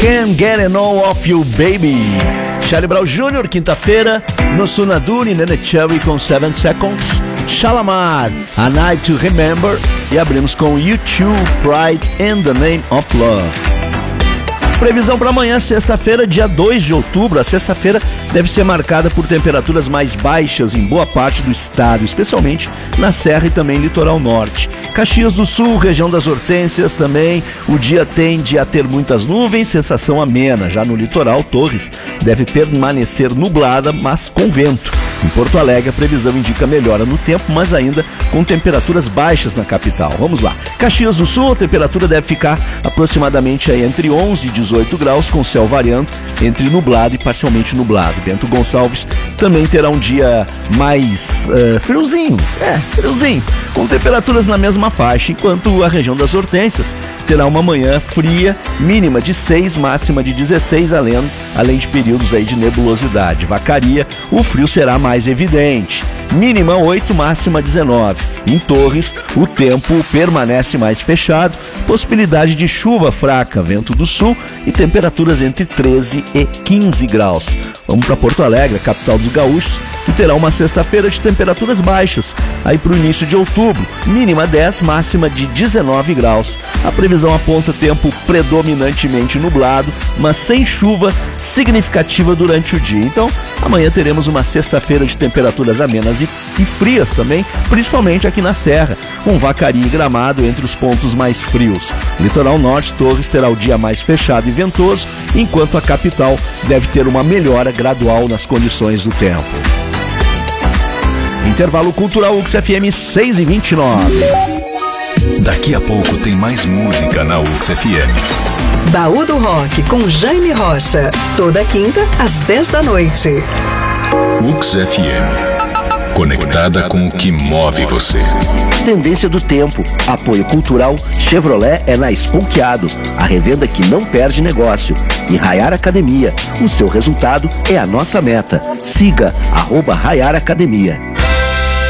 Can't Get Enough of You Baby. Charlie Brown Jr., quinta-feira, no Sunaduri, Nene Cherry com 7 Seconds. Shalamar, A Night to Remember. E abrimos com U2, Pride in the Name of Love. Previsão para amanhã, sexta-feira, dia 2 de outubro. A sexta-feira deve ser marcada por temperaturas mais baixas em boa parte do estado, especialmente na Serra e também litoral norte. Caxias do Sul, região das Hortênsias também, o dia tende a ter muitas nuvens, sensação amena. Já no litoral, Torres deve permanecer nublada, mas com vento. Em Porto Alegre, a previsão indica melhora no tempo, mas ainda com temperaturas baixas na capital. Vamos lá. Caxias do Sul, a temperatura deve ficar aproximadamente aí entre 11 e 18 graus, com céu variando entre nublado e parcialmente nublado. Bento Gonçalves também terá um dia mais friozinho, com temperaturas na mesma faixa, enquanto a região das Hortênsias terá uma manhã fria, mínima de 6, máxima de 16, além de períodos aí de nebulosidade. Vacaria, o frio será mais evidente, mínima 8, máxima 19. Em Torres, o tempo permanece mais fechado, possibilidade de chuva fraca, vento do sul e temperaturas entre 13 e 15 graus. Vamos para Porto Alegre, a capital dos gaúchos, que terá uma sexta-feira de temperaturas baixas, aí para o início de outubro, mínima 10, máxima de 19 graus. A previsão aponta tempo predominantemente nublado, mas sem chuva significativa durante o dia. Então, amanhã teremos uma sexta-feira de temperaturas amenas e frias também, principalmente aqui na Serra, com Vacaria e Gramado entre os pontos mais frios. Litoral Norte, Torres terá o dia mais fechado e ventoso, enquanto a capital deve ter uma melhora gradual nas condições do tempo. Intervalo cultural UX FM 6h29. Daqui a pouco tem mais música na UX FM. Baú do Rock com Jaime Rocha. Toda quinta às 10 da noite. UX FM. Conectada com o que move você. Tendência do tempo. Apoio cultural Chevrolet é na Esponqueado, a revenda que não perde negócio. E Rayar Academia. O seu resultado é a nossa meta. Siga @Rayar Academia.